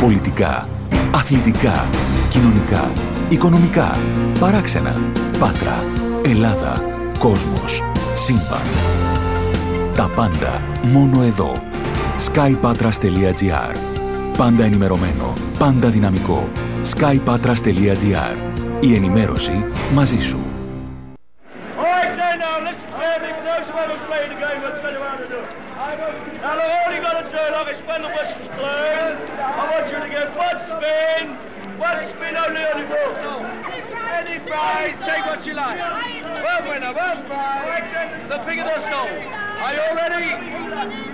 Πολιτικά, αθλητικά, κοινωνικά, οικονομικά, παράξενα, Πάτρα, Ελλάδα, κόσμος, σύμπαν. Τα πάντα μόνο εδώ. skypatras.gr. Πάντα ενημερωμένο, πάντα δυναμικό. skypatras.gr. Η ενημέρωση μαζί σου. Now, look, all you got to do, like, is when the whistle's blown, I want you to get one spin only on the ball. Any prize, take what you like. One winner, one prize, the bigger the soul. Are you all ready?